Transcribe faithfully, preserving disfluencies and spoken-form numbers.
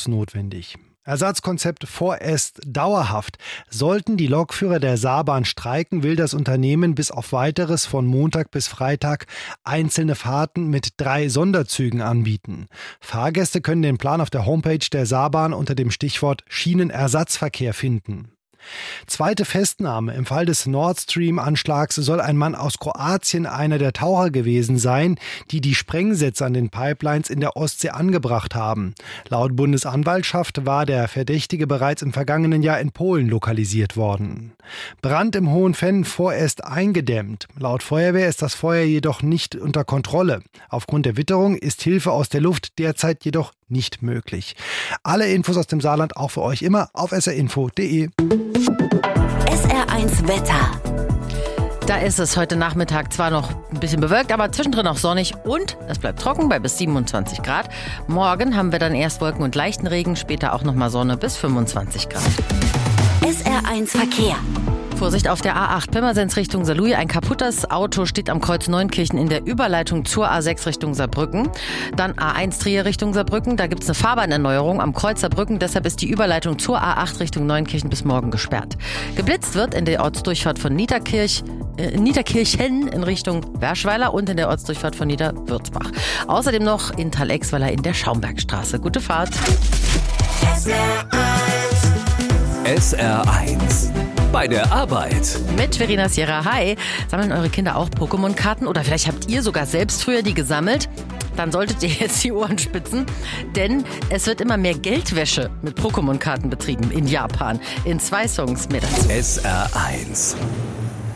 berufsnotwendig. Ersatzkonzept vorerst dauerhaft. Sollten die Lokführer der Saarbahn streiken, will das Unternehmen bis auf Weiteres von Montag bis Freitag einzelne Fahrten mit drei Sonderzügen anbieten. Fahrgäste können den Plan auf der Homepage der Saarbahn unter dem Stichwort Schienenersatzverkehr finden. Zweite Festnahme. Im Fall des Nord Stream-Anschlags soll ein Mann aus Kroatien einer der Taucher gewesen sein, die die Sprengsätze an den Pipelines in der Ostsee angebracht haben. Laut Bundesanwaltschaft war der Verdächtige bereits im vergangenen Jahr in Polen lokalisiert worden. Brand im Hohenfenn vorerst eingedämmt. Laut Feuerwehr ist das Feuer jedoch nicht unter Kontrolle. Aufgrund der Witterung ist Hilfe aus der Luft derzeit jedoch nicht möglich. Alle Infos aus dem Saarland auch für euch immer auf s r info punkt d e. S R eins Wetter. Da ist es heute Nachmittag zwar noch ein bisschen bewölkt, aber zwischendrin auch sonnig und es bleibt trocken bei bis siebenundzwanzig Grad. Morgen haben wir dann erst Wolken und leichten Regen, später auch nochmal Sonne bis fünfundzwanzig Grad. S R eins Verkehr. Vorsicht auf der A acht Pirmasens Richtung Saarlouis. Ein kaputtes Auto steht am Kreuz Neunkirchen in der Überleitung zur A sechs Richtung Saarbrücken. Dann A eins Trier Richtung Saarbrücken. Da gibt es eine Fahrbahnerneuerung am Kreuz Saarbrücken. Deshalb ist die Überleitung zur A acht Richtung Neunkirchen bis morgen gesperrt. Geblitzt wird in der Ortsdurchfahrt von Niederkirch, äh, Niederkirchen in Richtung Werschweiler und in der Ortsdurchfahrt von Niederwürzbach. Außerdem noch in Thalexweiler in der Schaumbergstraße. Gute Fahrt. S R eins. S R eins. Bei der Arbeit. Mit Verena Sierra. Hi. Sammeln eure Kinder auch Pokémon-Karten? Oder vielleicht habt ihr sogar selbst früher die gesammelt? Dann solltet ihr jetzt die Ohren spitzen, denn es wird immer mehr Geldwäsche mit Pokémon-Karten betrieben in Japan. In zwei Songs mehr dazu. S R eins.